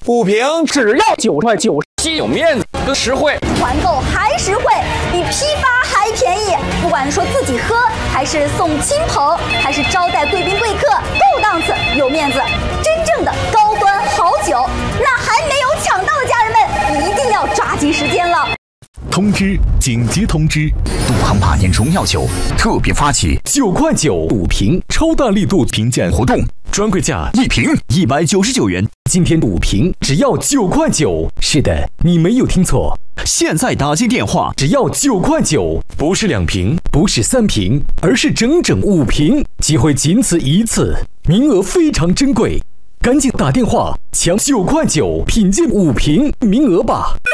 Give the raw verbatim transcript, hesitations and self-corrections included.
五瓶只要九块九， 既有面子又实惠， 团购还实惠，比批发还便宜。不管说自己喝，还是送亲朋，还是招待贵宾贵客，够档次，有面子，真正的高端好酒。那还没有抢到的家人们，一定要抓紧时间了。 通知！紧急通知！ 杜康八年荣耀酒特别发起九块九五瓶超大力度评鉴活动，专柜价一瓶一百九十九元。今天五瓶只要九块九。是的，你没有听错，现在打进电话只要九块九，不是两瓶，不是三瓶，而是整整五瓶。机会仅此一次，名额非常珍贵，赶紧打电话抢九块九品鉴五瓶名额吧。